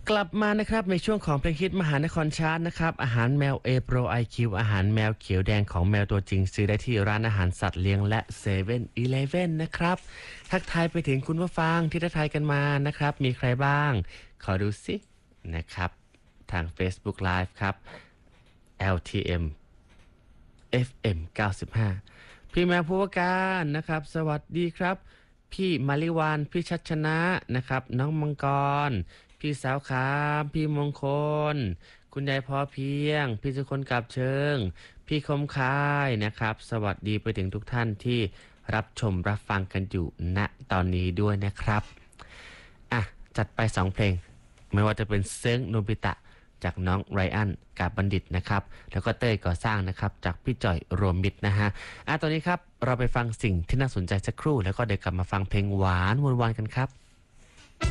กลับมานะครับในช่วงของเพลงฮิตมหานครชาร์ตนะครับอาหารแมว A Pro IQ อาหารแมวเขียวแดงของแมวตัวจริงซื้อได้ที่ร้านอาหารสัตว์เลี้ยงและเซเว่นอีเลฟเว่นนะครับทักทายไปถึงคุณผู้ฟังที่ทักทายกันมานะครับมีใครบ้างขอดูสินะครับทาง Facebook Live ครับ LTM FM 95พี่แมวภูวการนะครับสวัสดีครับพี่มาริวานพี่ชัดชนะนะครับน้องมังกรพี่สาวขามพี่มงคลคุณยายพอเพียงพี่สุคนกับเชิงพี่คมคายนะครับสวัสดีไปถึงทุกท่านที่รับชมรับฟังกันอยู่ณตอนนี้ด้วยนะครับอ่ะจัดไป2เพลงไม่ว่าจะเป็นเซิงโนบิตะจากน้องไรอันกาบบัณฑิตนะครับแล้วก็เต้ยก่อสร้างนะครับจากพี่จ่อยรวมมิตรนะฮะตอนนี้ครับเราไปฟังสิ่งที่น่าสนใจสักครู่แล้วก็เดี๋ยวกลับมาฟังเพลงหวานวนๆกันครับ